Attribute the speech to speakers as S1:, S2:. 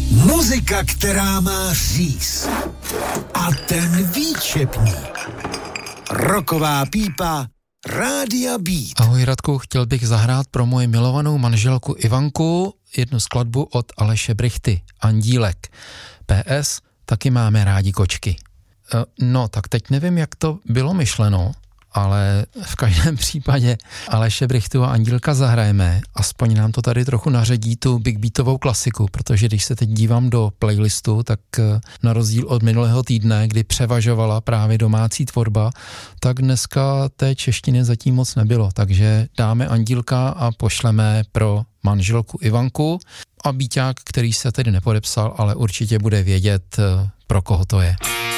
S1: Muzika, která má říz. A ten výčepník. Rocková pípa Rádia Beat.
S2: Ahoj Radku, chtěl bych zahrát pro moji milovanou manželku Ivanku jednu skladbu od Aleše Brychty, Andílek. PS, taky máme rádi kočky. No, tak teď nevím, jak to bylo myšleno, ale v každém případě Aleše Brychtu a Andílka zahrajeme. Aspoň nám to tady trochu naředí tu big beatovou klasiku, protože když se teď dívám do playlistu, tak na rozdíl od minulého týdne, kdy převažovala právě domácí tvorba, tak dneska té češtiny zatím moc nebylo. Takže dáme Andílka a pošleme pro manželku Ivanku a Bíťák, který se tedy nepodepsal, ale určitě bude vědět, pro koho to je.